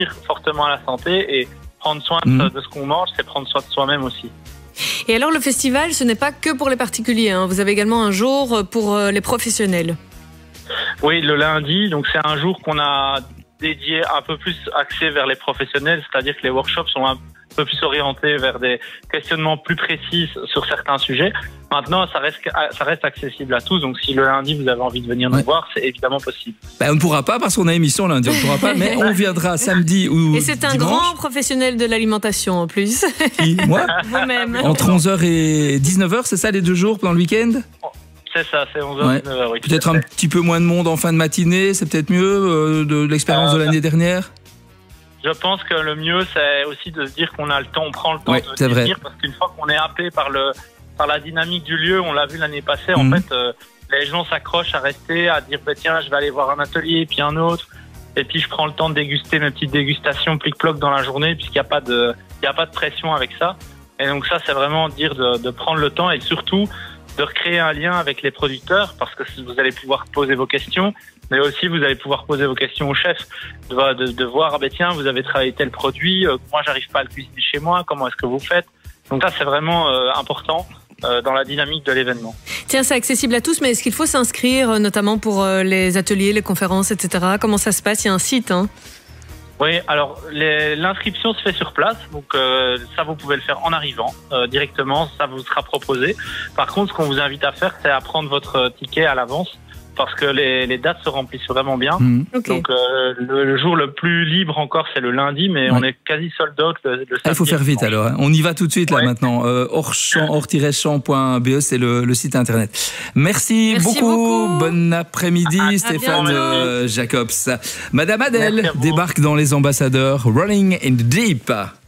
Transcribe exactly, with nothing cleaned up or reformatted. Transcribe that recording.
fortement à la santé et prendre soin Mmh. de, de ce qu'on mange, c'est prendre soin de soi-même aussi. Et alors, le festival, ce n'est pas que pour les particuliers, hein. Vous avez également un jour pour euh, les professionnels. Oui, le lundi, donc c'est un jour qu'on a dédié un peu plus axé vers les professionnels, c'est-à-dire que les workshops sont un peu plus orientés vers des questionnements plus précis sur certains sujets. Maintenant, ça reste, ça reste accessible à tous, donc si le lundi vous avez envie de venir Ouais. nous voir, c'est évidemment possible. Ben, on ne pourra pas parce qu'on a émission lundi, on ne pourra pas, mais on viendra samedi ou Et c'est un dimanche. grand professionnel de l'alimentation en plus. Qui, moi, Vous-même. entre onze heures et dix-neuf heures, c'est ça les deux jours pendant le week-end? C'est ça, c'est onze heures Ouais. dix-neuf heures, oui. Peut-être tout à un fait. petit peu moins de monde en fin de matinée, c'est peut-être mieux euh, de, de l'expérience Euh, de l'année dernière. Je pense que le mieux, c'est aussi de se dire qu'on a le temps, on prend le temps Ouais, de c'est vrai. venir, parce qu'une fois qu'on est happé par le par la dynamique du lieu, on l'a vu l'année passée, Mhm. en fait, euh, les gens s'accrochent à rester, à dire bah, tiens, je vais aller voir un atelier, puis un autre, et puis je prends le temps de déguster mes petites dégustations plic-ploc dans la journée, puisqu'il n'y a pas de il y a pas de pression avec ça. Et donc ça, c'est vraiment dire de, de prendre le temps et surtout de recréer un lien avec les producteurs, parce que vous allez pouvoir poser vos questions, mais aussi vous allez pouvoir poser vos questions au chef, de, de, de voir, ah ben tiens, vous avez travaillé tel produit, euh, moi j'arrive pas à le cuisiner chez moi, comment est-ce que vous faites? Donc ça, c'est vraiment euh, important euh, dans la dynamique de l'événement. Tiens, c'est accessible à tous, mais est-ce qu'il faut s'inscrire, euh, notamment pour euh, les ateliers, les conférences, et cetera. Comment ça se passe? Il y a un site, hein. Oui, alors les- l'inscription se fait sur place, donc euh, ça vous pouvez le faire en arrivant euh, directement, ça vous sera proposé. Par contre, ce qu'on vous invite à faire, c'est à prendre votre ticket à l'avance, parce que les, les dates se remplissent vraiment bien. Mhm. Ok. Donc euh, le, le jour le plus libre encore, c'est le lundi, mais Ouais. on est quasi sold out le, le Ah, il faut samedi faire et vite dimanche. alors. hein. On y va tout de suite là Ouais. maintenant. Euh, hors-champ, hors-champ point b e, c'est le, le site internet. Merci, Merci beaucoup. beaucoup. Bon après-midi, À- à Stéphane bientôt. euh, Jacobs. Madame Adèle Merci à vous. débarque dans Les Ambassadeurs. Running in the Deep.